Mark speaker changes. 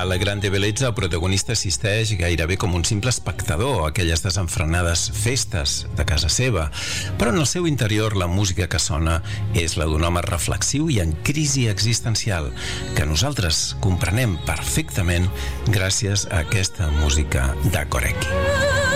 Speaker 1: La Grande Bellezza, el protagonista assisteix gairebé com un simple espectador a aquelles desenfrenades festes de casa seva, però en el seu interior la música que sona és la d'un home reflexiu i en crisi existencial, que nosaltres comprenem perfectament gràcies a aquesta música d'Acoreki.